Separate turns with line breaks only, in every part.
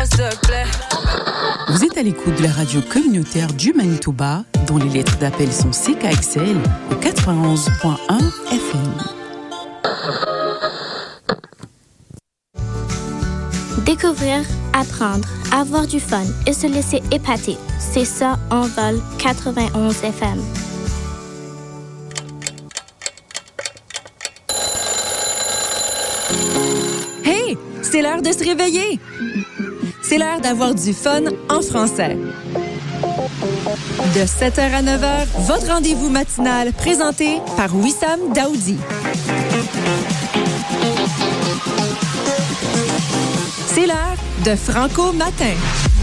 Vous êtes à l'écoute de la radio communautaire du Manitoba, dont les lettres d'appel sont CKXL au 91.1 FM.
Découvrir, apprendre, avoir du fun et se laisser épater. C'est ça, Envol 91 FM.
Hey, c'est l'heure de se réveiller. C'est l'heure d'avoir du fun en français. De 7h à 9h, votre rendez-vous matinal présenté par Wissam Daoudi. C'est l'heure de Franco Matin.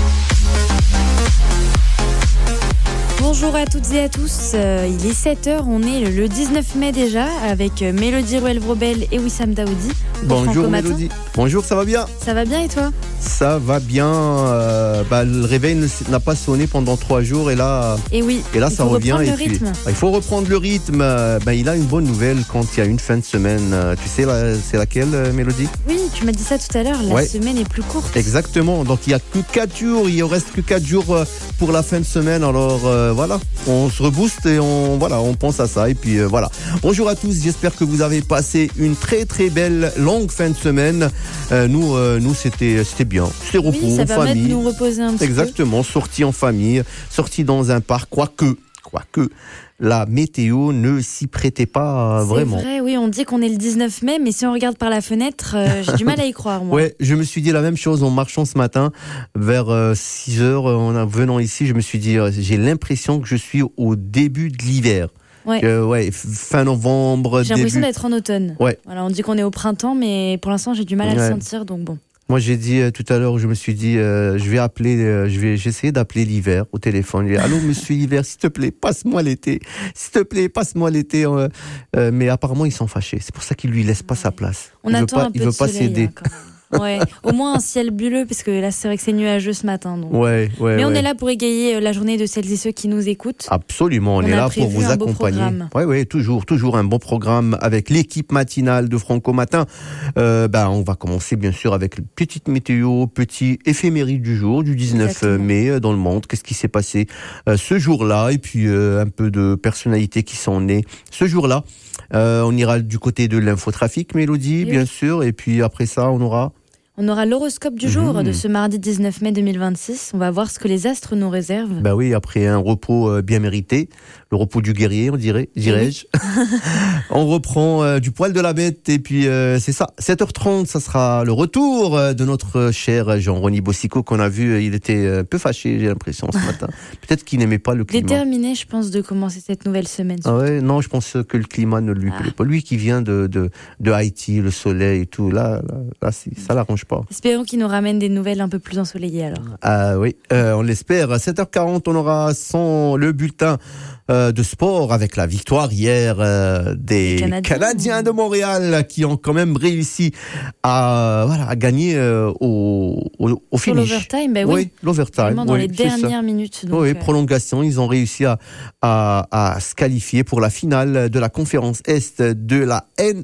Bonjour à toutes et à tous, il est 7h, on est le 19 mai déjà avec Mélodie Ruel-Vrobel et Wissam Daoudi.
Bonjour Mélodie. Bonjour, ça va bien?
Ça va bien et toi?
Ça va bien, le réveil n'a pas sonné pendant 3 jours et là, ça revient. Il faut reprendre le rythme. Il a une bonne nouvelle quand il y a une fin de semaine. Tu sais, c'est laquelle, Mélodie?
Oui, tu m'as dit ça tout à l'heure, la semaine est plus courte.
Exactement, donc il n'y a que 4 jours, il ne reste que 4 jours pour la fin de semaine. Alors voilà, on se rebooste et on pense à ça. Et puis voilà. Bonjour à tous, j'espère que vous avez passé une très très belle longue fin de semaine. Nous c'était bien. C'était repos en famille.
Ça permet de nous reposer un petit peu.
Exactement, sortie en famille, sortie dans un parc, quoique la météo ne s'y prêtait pas vraiment.
C'est vrai, oui, on dit qu'on est le 19 mai, mais si on regarde par la fenêtre, j'ai du mal à y croire, moi.
Ouais, je me suis dit la même chose en marchant ce matin, vers 6h, en venant ici, je me suis dit, j'ai l'impression que je suis au début de l'hiver. Fin novembre.
J'ai l'impression d'être en automne.
Ouais.
Voilà, on dit qu'on est au printemps, mais pour l'instant, j'ai du mal à le sentir, donc bon.
Moi, j'ai dit tout à l'heure, je me suis dit, j'ai essayé d'appeler l'hiver au téléphone. J'ai dit, allô, monsieur l'hiver, s'il te plaît, passe-moi l'été. S'il te plaît, passe-moi l'été. Mais apparemment, ils sont fâchés. C'est pour ça qu'ils lui laissent pas sa place.
On attend un peu de soleil,
céder.
Ouais, au moins un ciel bulleux, parce que là, c'est vrai que c'est nuageux ce matin. Donc.
Mais
on est là pour égayer la journée de celles et ceux qui nous écoutent.
Absolument, on est là pour vous accompagner. Oui, toujours un bon programme avec l'équipe matinale de Franco Matin. On va commencer bien sûr avec une petite météo, petit éphéméride du jour, du 19 mai dans le monde. Qu'est-ce qui s'est passé ce jour-là? Et puis un peu de personnalités qui sont nées ce jour-là. On ira du côté de l'infotrafic, Mélodie, bien sûr. Et puis après ça, on aura
l'horoscope du jour de ce mardi 19 mai 2026. On va voir ce que les astres nous réservent.
Oui, après un repos bien mérité, le repos du guerrier, dirais-je. On reprend du poil de la bête et puis c'est ça. 7h30, ça sera le retour de notre cher Jean-Rony Bossico qu'on a vu. Il était un peu fâché, j'ai l'impression, ce matin. Peut-être qu'il n'aimait pas le climat.
Déterminé, je pense, de commencer cette nouvelle semaine.
Ah ouais, non, je pense que le climat ne lui plaît pas. Lui qui vient de Haïti, le soleil et tout, là ça l'arrange pas.
Espérons qu'il nous ramène des nouvelles un peu plus ensoleillées alors.
Ah oui, on l'espère. À 7h40, on aura le bulletin de sport avec la victoire hier des Canadiens de Montréal qui ont quand même réussi à gagner au finish.
L'overtime,
oui, l'overtime.
Vraiment dans les dernières minutes. Donc,
prolongation, ils ont réussi à se qualifier pour la finale de la conférence Est de la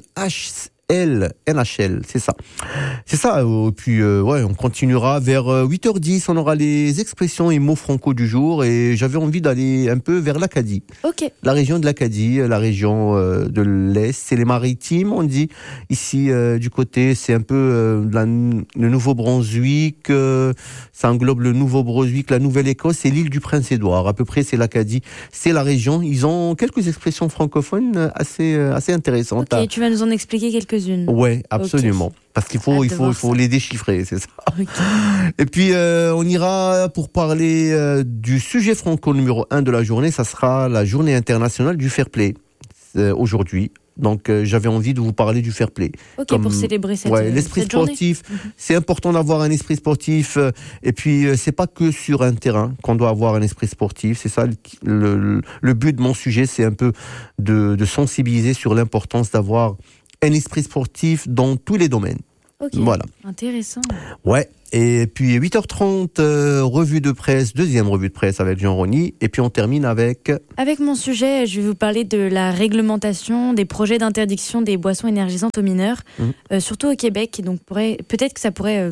NHL, c'est ça. Et puis, on continuera vers 8h10. On aura les expressions et mots franco du jour. Et j'avais envie d'aller un peu vers l'Acadie.
Ok.
La région de l'Acadie, la région de l'Est, c'est les maritimes, on dit. Ici, du côté, c'est un peu le Nouveau-Brunswick. Ça englobe le Nouveau-Brunswick, la Nouvelle-Écosse et l'île du Prince-Édouard. À peu près, c'est l'Acadie. C'est la région. Ils ont quelques expressions francophones assez intéressantes.
Ok, tu vas nous en expliquer quelques-unes.
Ouais, absolument. Okay. Parce qu'il faut les déchiffrer, c'est ça. Okay. Et puis, on ira pour parler du sujet franco numéro 1 de la journée. Ça sera la journée internationale du fair play aujourd'hui. Donc, j'avais envie de vous parler du fair play.
Ok, pour célébrer
l'esprit
cette
sportif. C'est important d'avoir un esprit sportif. Et puis, c'est pas que sur un terrain qu'on doit avoir un esprit sportif. C'est ça le but de mon sujet, c'est un peu de sensibiliser sur l'importance d'avoir un esprit sportif dans tous les domaines.
Ok,
voilà.
Intéressant.
Ouais, et puis 8h30, revue de presse, deuxième revue de presse avec Jean-Rony, et puis on termine avec...
Avec mon sujet, je vais vous parler de la réglementation des projets d'interdiction des boissons énergisantes aux mineurs, surtout au Québec, et donc peut-être que ça pourrait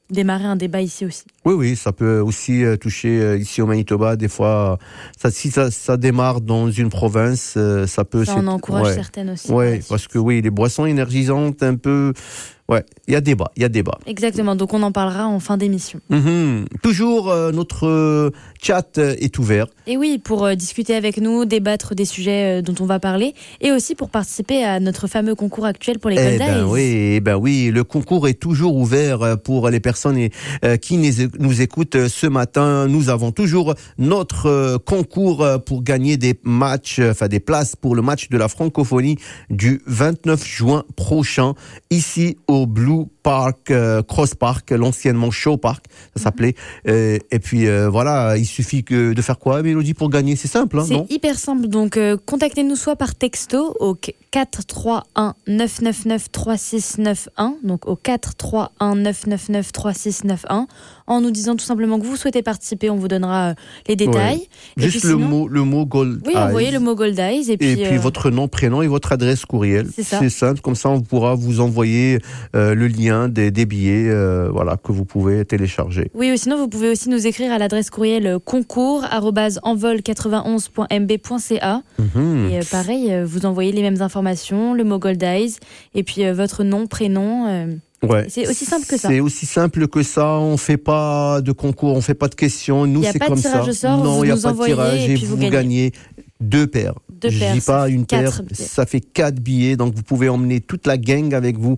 démarrer un débat ici aussi.
Oui, ça peut aussi toucher ici au Manitoba. Des fois, si ça démarre dans une province, ça peut...
Ça en encourage certaines aussi.
Oui, parce que les boissons énergisantes, un peu... Ouais, il y a débat.
Exactement, donc on en parlera en fin d'émission.
Toujours, notre chat est ouvert.
Et oui, pour discuter avec nous, débattre des sujets dont on va parler, et aussi pour participer à notre fameux concours actuel pour les Gold Days.
Oui, le concours est toujours ouvert pour les personnes qui nous écoutent ce matin. Nous avons toujours notre concours pour gagner des places pour le match de la francophonie du 29 juin prochain, ici au Blue Park, Cross Park, l'anciennement Show Park, ça s'appelait. Et puis voilà, il suffit de faire quoi, Mélodie, pour gagner? C'est simple, hein, non?
C'est hyper simple, donc contactez-nous soit par texto au 431 999 3691, donc au 431 999 3691, en nous disant tout simplement que vous souhaitez participer, on vous donnera les détails.
Ouais. Et juste sinon, le mot Gold Eyes.
Oui, envoyez le mot Gold Eyes. Et puis
votre nom, prénom et votre adresse courriel. C'est simple, comme ça on pourra vous envoyer le lien des billets que vous pouvez télécharger.
Oui, sinon vous pouvez aussi nous écrire à l'adresse courriel concours@envol91.mb.ca. Et pareil, vous envoyez les mêmes informations, le mot Gold Eyes, et puis votre nom, prénom... C'est aussi simple que ça.
C'est aussi simple que ça. On fait pas de concours, on fait pas de questions. Nous, c'est comme ça.
Il n'y a pas de tirage au sort.
Non, il n'y a pas de tirage et vous gagnez 2 paires. Je dis pas une paire, ça fait 4 billets. Donc vous pouvez emmener toute la gang avec vous,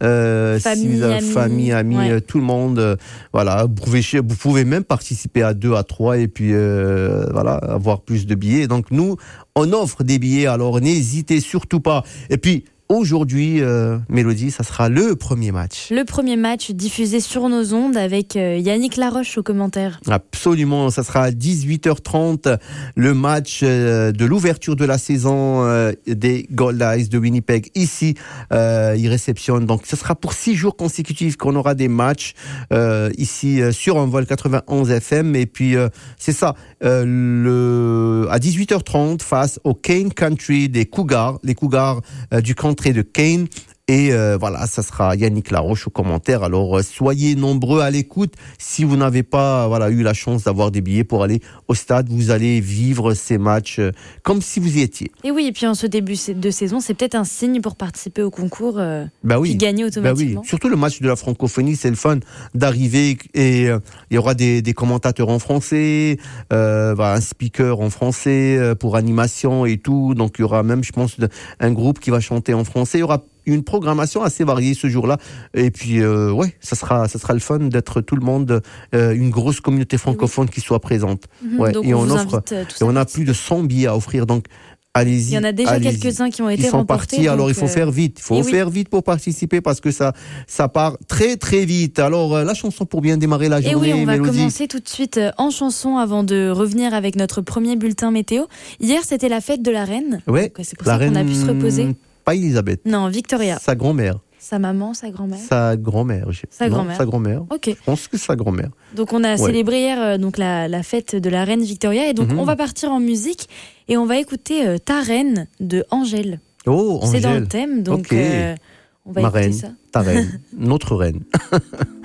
famille, amis, tout le monde. Voilà, vous pouvez même participer à 2, à 3 et puis avoir plus de billets. Donc nous, on offre des billets. Alors n'hésitez surtout pas. Et puis aujourd'hui, Mélodie, ça sera le premier match.
Le premier match diffusé sur nos ondes avec Yannick Laroche aux commentaires.
Absolument, ça sera à 18h30, le match de l'ouverture de la saison des Gold Eyes de Winnipeg. Ici, ils réceptionnent. Donc, ce sera pour 6 jours consécutifs qu'on aura des matchs ici sur Envol 91 FM. Et puis, c'est ça, à 18h30 face au Kane Country des Cougars, les Cougars du country de Kane. Et ça sera Yannick Laroche aux commentaires. Alors soyez nombreux à l'écoute. Si vous n'avez pas eu la chance d'avoir des billets pour aller au stade, vous allez vivre ces matchs comme si vous y étiez.
Et oui, et puis en ce début de saison, c'est peut-être un signe pour participer au concours puis gagner automatiquement.
Surtout le match de la francophonie, c'est le fun d'arriver et il y aura des commentateurs en français, un speaker en français pour animation et tout. Donc il y aura même, je pense, un groupe qui va chanter en français. Il y aura une programmation assez variée ce jour-là. Et puis, ça sera le fun d'être tout le monde, une grosse communauté francophone qui soit présente.
Donc
et on a plus de 100 billets à offrir. Donc, allez-y.
Il y en a déjà quelques-uns qui ont été remportés.
Partis, alors il faut faire vite. Il faut faire vite pour participer parce que ça part très très vite. Alors, la chanson pour bien démarrer la journée,
Et oui, on va
Mélodie.
commencer tout de suite en chanson avant de revenir avec notre premier bulletin météo. Hier, c'était la fête de la reine.
Ouais.
Donc, c'est pour ça qu'on a pu se reposer.
Pas Elisabeth.
Non, Victoria.
Sa grand-mère.
Sa maman, sa grand-mère.
Sa grand-mère.
Sa
grand-mère.
Ok.
Je pense que sa grand-mère.
Donc on a célébré hier la fête de la reine Victoria et donc on va partir en musique et on va écouter Ta reine de Angèle.
Oh, Angèle.
C'est dans le thème, donc on va écouter ça.
Ta reine, notre reine.